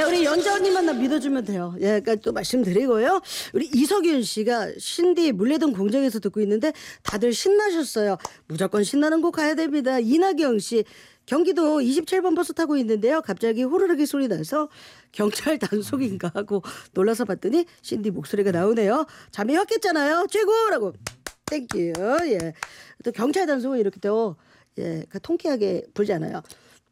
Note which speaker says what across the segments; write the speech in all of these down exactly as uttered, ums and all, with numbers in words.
Speaker 1: 우리 연자 언니만 나 믿어주면 돼요. 예, 그러니까 또 말씀드리고요. 우리 이석윤 씨가 신디 물레동 공장에서 듣고 있는데 다들 신나셨어요. 무조건 신나는 곳 가야 됩니다. 이나경 씨. 경기도 이십칠 번 버스 타고 있는데요. 갑자기 호루라기 소리 나서 경찰 단속인가 하고 놀라서 봤더니 신디 목소리가 나오네요. 잠이 왔겠잖아요. 최고라고. 땡큐. 예. 또 경찰 단속은 이렇게 또 예, 그 통쾌하게 불잖아요.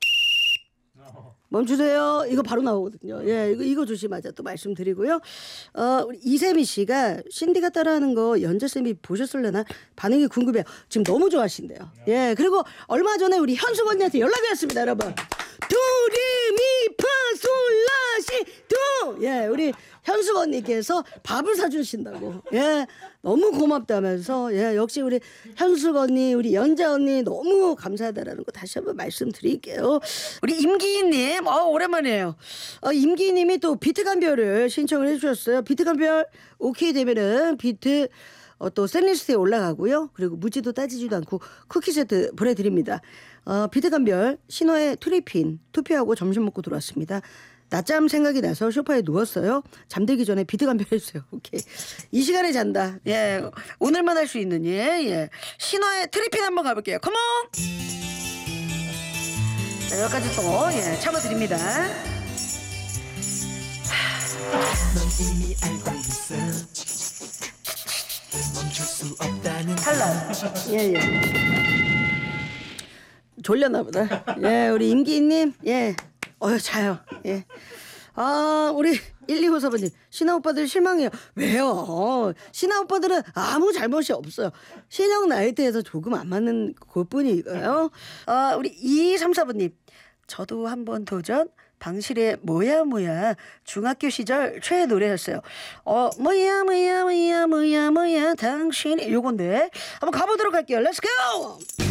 Speaker 1: 멈추세요. 이거 바로 나오거든요. 예, 이거 이거 조심하자. 또 말씀드리고요. 어, 우리 이세미 씨가 신디가 따라하는 거 연재 쌤이 보셨을래나 반응이 궁금해요. 지금 너무 좋아하신대요. 예, 그리고 얼마 전에 우리 현숙 언니한테 연락이 왔습니다, 여러분. 도리미파솔라시 도. 예, 우리 현숙 언니께서 밥을 사주신다고. 예, 너무 고맙다면서. 예, 역시 우리 현숙 언니, 우리 연자 언니 너무 감사하다라는 거 다시 한번 말씀드릴게요. 우리 임기희님, 어 오랜만이에요. 어, 임기희님이 또 비트 감별을 신청을 해주셨어요. 비트 감별 오케이 되면은 비트 어, 또 샌리스트에 올라가고요. 그리고 묻지도 따지지도 않고 쿠키 세트 보내드립니다. 어, 비트 감별 신화의 트리핀 투표하고 점심 먹고 들어왔습니다. 낮잠 생각이 나서 소파에 누웠어요. 잠들기 전에 비트 감별해주세요. 오케이. 이 시간에 잔다. 예, 오늘만 할 수 있는 예, 예. 신화의 트리핀 한번 가볼게요. 컴온. 자, 여기까지 또 예, 참아드립니다. 탈락. 예, 예. 졸렸나 보다. 예, 우리 임기희님, 예. 어휴, 자요. 예. 아, 우리 일이오사 번님. 신하 오빠들 실망해요. 왜요? 신하 오빠들은 아무 잘못이 없어요. 신형 나이트에서 조금 안 맞는 그뿐이고요. 아, 우리 이삼사 번님. 저도 한번 도전. 방실의 뭐야 뭐야 중학교 시절 최애 노래였어요. 어 뭐야 뭐야 뭐야 뭐야 뭐야 당신이 요건데 한번 가보도록 할게요. 렛츠고.